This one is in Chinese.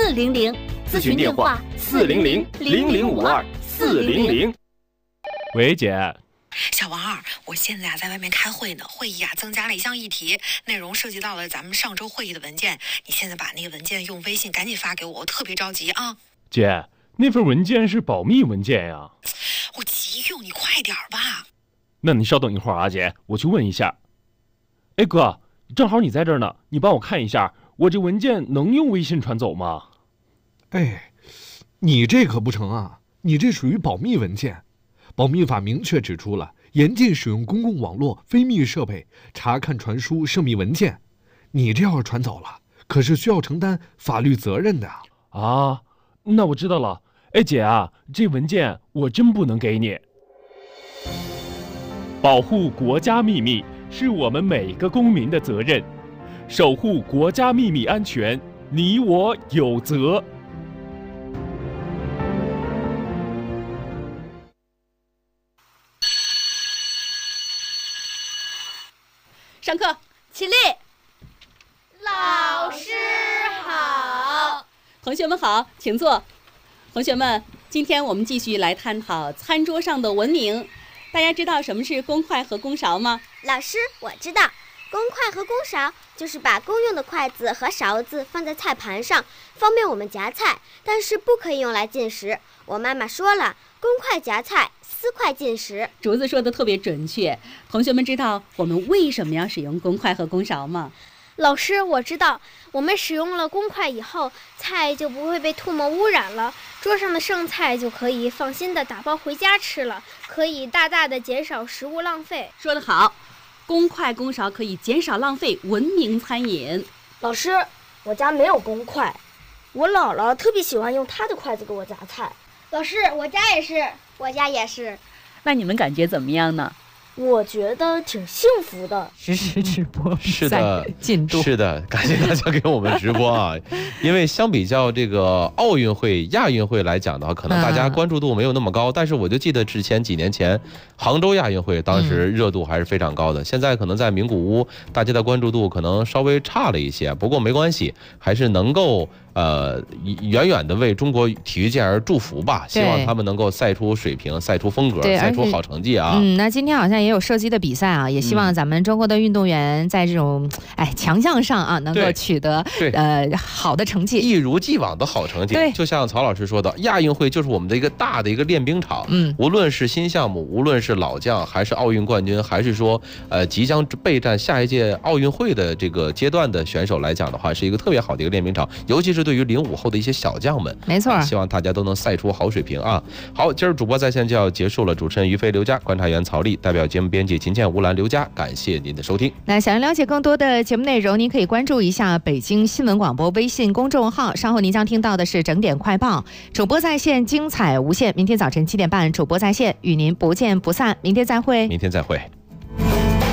400，咨询电话400-0052-400。 喂，姐。 小王二，我现在在外面开会呢，会议增加了一项议题，内容涉及到了咱们上周会议的文件。你现在把那个文件用微信赶紧发给我，我特别着急啊。 姐，那份文件是保密文件呀。 我急用，你快点吧。 那你稍等一会儿啊，姐，我去问一下。哎哥，正好你在这儿呢，你帮我看一下，我这文件能用微信传走吗？ 哎，你这可不成啊，你这属于保密文件。保密法明确指出了，严禁使用公共网络、非密设备查看、传输涉密文件。你这要是传走了，可是需要承担法律责任的啊。那我知道了。哎姐啊，这文件我真不能给你。保护国家秘密是我们每个公民的责任，守护国家秘密安全，你我有责。 上课，起立。 老师好。 同学们好，请坐。同学们，今天我们继续来探讨餐桌上的文明。大家知道什么是公筷和公勺吗？ 老师，我知道，公筷和公勺就是把公用的筷子和勺子放在菜盘上，方便我们夹菜，但是不可以用来进食。我妈妈说了，公筷夹菜，私筷进食。 竹子说的特别准确。同学们知道我们为什么要使用公筷和公勺吗？ 老师，我知道，我们使用了公筷以后，菜就不会被唾沫污染了，桌上的剩菜就可以放心的打包回家吃了，可以大大的减少食物浪费。 说得好，公筷公勺可以减少浪费，文明餐饮。 老师，我家没有公筷，我姥姥特别喜欢用她的筷子给我夹菜。 老师，我家也是。 我家也是。 那你们感觉怎么样呢？ 我觉得挺幸福的。 实时直播是的， 进度是的，感谢大家给我们直播啊！因为相比较这个奥运会、亚运会来讲的话，可能大家关注度没有那么高。但是我就记得之前几年前杭州亚运会，当时热度还是非常高的。现在可能在名古屋，大家的关注度可能稍微差了一些，不过没关系，还是能够远远的为中国体育界而祝福吧。希望他们能够赛出水平、赛出风格、赛出好成绩啊！ 那今天好像也有射击的比赛啊，也希望咱们中国的运动员在这种强项上啊，能够取得好的成绩， 一如既往的好成绩。就像曹老师说的，亚运会就是我们的一个大的一个练兵场。无论是新项目，无论是老将，还是奥运冠军，还是说即将备战下一届奥运会的这个阶段的选手来讲的话，是一个特别好的一个练兵场，尤其是对于05后的一些小将们。 没错， 希望大家都能赛出好水平啊！好，今儿主播在线就要结束了，主持人于飞、刘佳，观察员曹丽，代表节目编辑秦倩、吴兰、刘佳，感谢您的收听。 那想要了解更多的节目内容，您可以关注一下北京新闻广播微信公众号。稍后您将听到的是整点快报，主播在线，精彩无限。明天早晨7点半，主播在线，与您不见不散。明天再会。 明天再会。